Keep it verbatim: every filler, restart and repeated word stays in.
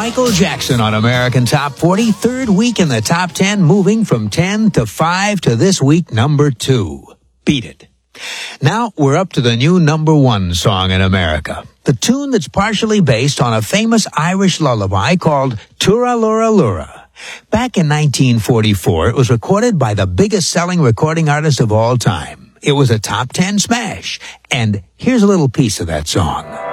Michael Jackson on American Top forty, third week in the top ten, moving from ten to five to this week, number two. Beat It. Now we're up to the new number one song in America. The tune that's partially based on a famous Irish lullaby called Tura Lura Lura. Back in nineteen forty-four, it was recorded by the biggest selling recording artist of all time. It was a top ten smash. And here's a little piece of that song.